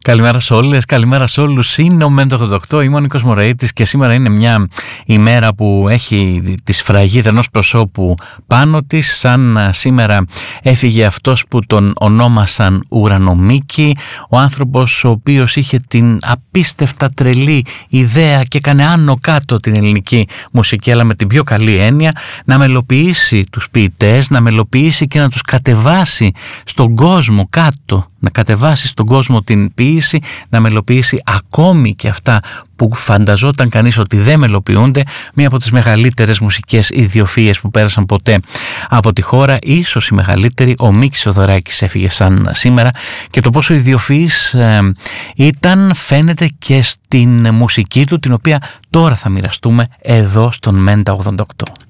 Καλημέρα σε όλες, καλημέρα σε όλους. Είναι ο Μέντο 88, είμαι ο Νίκος Μωραΐτης και σήμερα είναι μια ημέρα που έχει τη σφραγίδα ενός προσώπου πάνω της. Σαν σήμερα έφυγε αυτός που τον ονόμασαν Ουρανομίκη, ο άνθρωπος ο οποίος είχε την απίστευτα τρελή ιδέα και έκανε άνω κάτω την ελληνική μουσική, αλλά με την πιο καλή έννοια, να μελοποιήσει τους ποιητές, να μελοποιήσει και να τους κατεβάσει στον κόσμο κάτω, να κατεβάσει στον κόσμο την ποίηση, να μελοποιήσει ακόμη και αυτά που φανταζόταν κανείς ότι δεν μελοποιούνται. Μία από τις μεγαλύτερες μουσικές ιδιοφυΐες που πέρασαν ποτέ από τη χώρα, ίσως η μεγαλύτερη. Ο Μίκης Θοδωράκης έφυγε σαν σήμερα, και το πόσο ιδιοφυής ήταν φαίνεται και στην μουσική του, την οποία τώρα θα μοιραστούμε εδώ στον Μέντα 88.